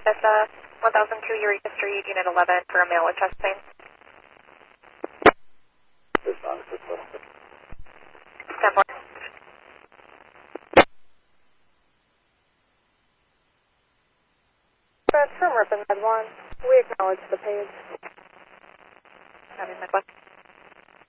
Memphis, 1002 Eureka Street, Unit 11 for a male with chest pain. Stand by. From Ripon Med 1, we acknowledge the page. Having Med 1.